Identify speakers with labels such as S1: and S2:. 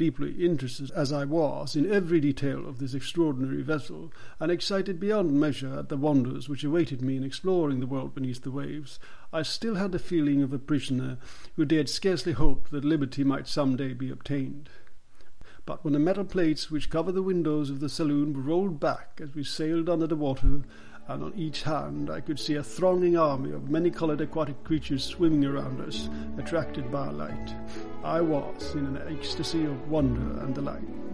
S1: deeply interested as I was in every detail of this extraordinary vessel, and excited beyond measure at the wonders which awaited me in exploring the world beneath the waves, I still had the feeling of a prisoner who dared scarcely hope that liberty might some day be obtained. But when the metal plates which covered the windows of the saloon were rolled back as we sailed under the water, and on each hand I could see a thronging army of many-coloured aquatic creatures swimming around us, attracted by our light, I was in an ecstasy of wonder and delight.